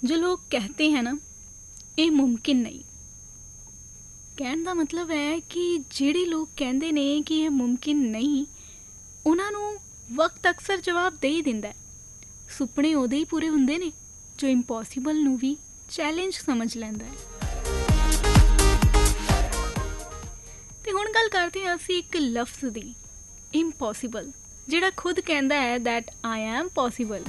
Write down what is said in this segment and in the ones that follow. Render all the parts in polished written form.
जो लोग कहते हैं ना ਇਹ ਮੁਮਕਿਨ ਨਹੀਂ। ਕਹਿਣ ਦਾ ਮਤਲਬ ਹੈ ਕਿ ਜਿਹੜੇ ਲੋਕ ਕਹਿੰਦੇ ਨੇ ਕਿ ਇਹ ਮੁਮਕਿਨ ਨਹੀਂ, ਉਹਨਾਂ ਨੂੰ ਵਕਤ ਅਕਸਰ ਜਵਾਬ ਦੇ ਹੀ ਦਿੰਦਾ ਹੈ। ਸੁਪਨੇ ਉਦੋਂ ਹੀ ਪੂਰੇ ਹੁੰਦੇ ਨੇ ਜੋ ਇੰਪੋਸੀਬਲ ਨੂੰ ਵੀ ਚੈਲੰਜ ਸਮਝ ਲੈਂਦਾ ਹੈ। ਤੇ ਹੁਣ ਗੱਲ ਕਰਦੇ ਹਾਂ ਅਸੀਂ ਇੱਕ ਲਫ਼ਜ਼ ਦੀ, ਇੰਪੋਸੀਬਲ, ਜਿਹੜਾ ਖੁਦ ਕਹਿੰਦਾ ਹੈ ਦੈਟ ਆਈ ਐਮ ਪੋਸੀਬਲ।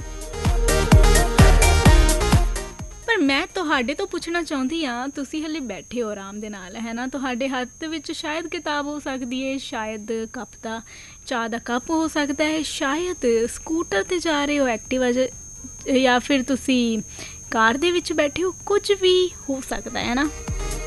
ਪਰ ਮੈਂ ਤੁਹਾਡੇ ਤੋਂ ਪੁੱਛਣਾ ਚਾਹੁੰਦੀ ਹਾਂ, ਤੁਸੀਂ ਹਲੇ ਬੈਠੇ ਹੋ ਆਰਾਮ ਦੇ ਨਾਲ, ਹੈ ਨਾ? ਤੁਹਾਡੇ ਹੱਥ ਵਿੱਚ ਸ਼ਾਇਦ ਕਿਤਾਬ ਹੋ ਸਕਦੀ ਹੈ, ਸ਼ਾਇਦ ਕੱਪ ਦਾ ਚਾਹ ਦਾ ਕੱਪ ਹੋ ਸਕਦਾ ਹੈ, ਸ਼ਾਇਦ ਸਕੂਟਰ 'ਤੇ ਜਾ ਰਹੇ ਹੋ, ਐਕਟਿਵਾ ਜਾਂ ਫਿਰ ਤੁਸੀਂ ਕਾਰ ਦੇ ਵਿੱਚ ਬੈਠੇ ਹੋ, ਕੁਝ ਵੀ ਹੋ ਸਕਦਾ ਹੈ ਨਾ।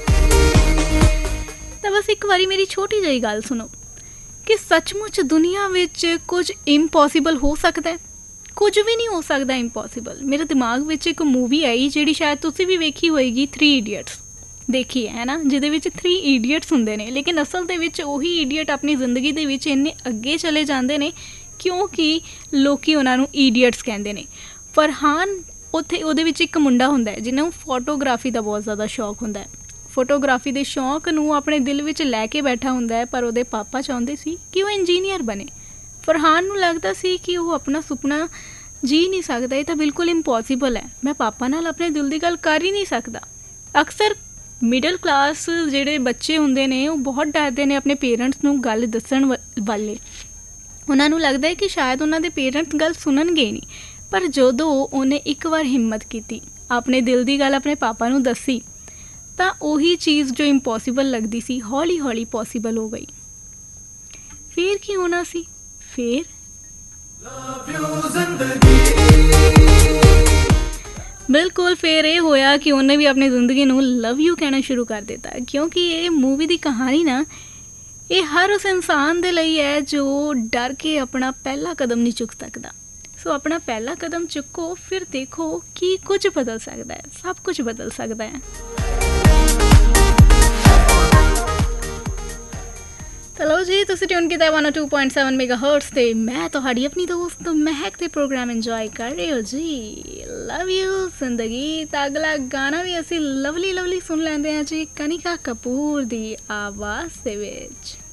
ਤਾਂ ਬਸ ਇੱਕ ਵਾਰੀ ਮੇਰੀ ਛੋਟੀ ਜਿਹੀ ਗੱਲ ਸੁਣੋ ਕਿ ਸੱਚਮੁੱਚ ਦੁਨੀਆ ਵਿੱਚ ਕੁਝ ਇੰਪੋਸੀਬਲ ਹੋ ਸਕਦਾ ਹੈ। ਕੁਝ ਵੀ ਨਹੀਂ ਹੋ ਸਕਦਾ ਇੰਪੋਸੀਬਲ। ਮੇਰੇ ਦਿਮਾਗ ਵਿੱਚ ਇੱਕ ਮੂਵੀ ਆਈ ਜਿਹੜੀ ਸ਼ਾਇਦ ਤੁਸੀਂ ਵੀ ਵੇਖੀ ਹੋਏਗੀ, 3 ਇਡੀਅਟਸ ਦੇਖੀ ਹੈ ਨਾ, ਜਿਹਦੇ ਵਿੱਚ 3 ਇਡੀਅਟਸ ਹੁੰਦੇ ਨੇ, ਲੇਕਿਨ ਅਸਲ ਦੇ ਵਿੱਚ ਉਹੀ ਇਡੀਅਟ ਆਪਣੀ ਜ਼ਿੰਦਗੀ ਦੇ ਵਿੱਚ ਇੰਨੇ ਅੱਗੇ ਚਲੇ ਜਾਂਦੇ ਨੇ ਕਿਉਂਕਿ ਲੋਕ ਉਹਨਾਂ ਨੂੰ ਇਡੀਅਟਸ ਕਹਿੰਦੇ ਨੇ। ਫਰਹਾਨ ਉੱਥੇ ਉਹਦੇ ਵਿੱਚ ਇੱਕ ਮੁੰਡਾ ਹੁੰਦਾ ਹੈ ਜਿਹਨੂੰ ਫੋਟੋਗ੍ਰਾਫੀ ਦਾ ਬਹੁਤ ਜ਼ਿਆਦਾ ਸ਼ੌਕ ਹੁੰਦਾ ਹੈ। ਫੋਟੋਗ੍ਰਾਫੀ ਦੇ ਸ਼ੌਕ ਨੂੰ ਆਪਣੇ ਦਿਲ ਵਿੱਚ ਲੈ ਕੇ ਬੈਠਾ ਹੁੰਦਾ ਹੈ, ਪਰ ਉਹਦੇ ਪਾਪਾ ਚਾਹੁੰਦੇ ਸੀ ਕਿ ਉਹ ਇੰਜੀਨੀਅਰ ਬਣੇ। ਫਰਹਾਨ ਨੂੰ ਲੱਗਦਾ ਸੀ ਕਿ ਉਹ ਆਪਣਾ ਸੁਪਨਾ ਜੀ ਨਹੀਂ ਸਕਦਾ, ਇਹ ਤਾਂ ਬਿਲਕੁਲ ਇੰਪੋਸੀਬਲ ਹੈ, ਮੈਂ ਪਾਪਾ ਨਾਲ ਆਪਣੇ ਦਿਲ ਦੀ ਗੱਲ ਕਰ ਹੀ ਨਹੀਂ ਸਕਦਾ। ਅਕਸਰ ਮਿਡਲ ਕਲਾਸ ਜਿਹੜੇ ਬੱਚੇ ਹੁੰਦੇ ਨੇ ਉਹ ਬਹੁਤ ਡਰਦੇ ਨੇ ਆਪਣੇ ਪੇਰੈਂਟਸ ਨੂੰ ਗੱਲ ਦੱਸਣ ਵਾਲੇ। ਉਹਨਾਂ ਨੂੰ ਲੱਗਦਾ ਹੈ ਕਿ ਸ਼ਾਇਦ ਉਹਨਾਂ ਦੇ ਪੇਰੈਂਟਸ ਗੱਲ ਸੁਣਨਗੇ ਨਹੀਂ। ਪਰ ਜਦੋਂ ਉਹਨੇ ਇੱਕ ਵਾਰ ਹਿੰਮਤ ਕੀਤੀ, ਆਪਣੇ ਦਿਲ ਦੀ ਗੱਲ ਆਪਣੇ ਪਾਪਾ ਨੂੰ ਦੱਸੀ, ਤਾਂ ਉਹੀ ਚੀਜ਼ ਜੋ ਇੰਪੋਸੀਬਲ ਲੱਗਦੀ ਸੀ ਹੌਲੀ ਹੌਲੀ ਪੋਸੀਬਲ ਹੋ ਗਈ। ਫਿਰ ਕੀ ਹੋਣਾ ਸੀ? ਫਿਰ ਬਿਲਕੁਲ ਫਿਰ ਇਹ ਹੋਇਆ ਕਿ ਉਹਨੇ ਵੀ ਆਪਣੀ ਜ਼ਿੰਦਗੀ ਨੂੰ ਲਵ ਯੂ ਕਹਿਣਾ ਸ਼ੁਰੂ ਕਰ ਦਿੱਤਾ। ਕਿਉਂਕਿ ਇਹ ਮੂਵੀ ਦੀ ਕਹਾਣੀ ਨਾ, ਇਹ ਹਰ ਉਸ ਇਨਸਾਨ ਦੇ ਲਈ ਹੈ ਜੋ ਡਰ ਕੇ ਆਪਣਾ ਪਹਿਲਾ ਕਦਮ ਨਹੀਂ ਚੁੱਕ ਸਕਦਾ। ਸੋ ਆਪਣਾ ਪਹਿਲਾ ਕਦਮ ਚੁੱਕੋ, ਫਿਰ ਦੇਖੋ ਕਿ ਕੁਝ ਬਦਲ ਸਕਦਾ ਹੈ, ਸਭ ਕੁਝ ਬਦਲ ਸਕਦਾ ਹੈ। ਚਲੋ ਜੀ, ਤੁਸੀਂ ਟਿਊਨ ਕੀਤਾ 102.7 ਮੈਗਾਹਰਟਜ਼ 'ਤੇ। ਮੈਂ ਤੁਹਾਡੀ ਆਪਣੀ ਦੋਸਤ ਮਹਿਕ ਦੇ ਪ੍ਰੋਗਰਾਮ ਇੰਜੋਏ ਕਰ ਰਹੇ ਹੋ ਜੀ, ਲਵ ਯੂ ਜ਼ਿੰਦਗੀ। ਤਾਂ ਅਗਲਾ ਗਾਣਾ ਵੀ ਅਸੀਂ ਲਵਲੀ ਸੁਣ ਲੈਂਦੇ ਹਾਂ ਜੀ, ਕਨਿਕਾ ਕਪੂਰ ਦੀ ਆਵਾਜ਼ ਦੇ ਵਿੱਚ।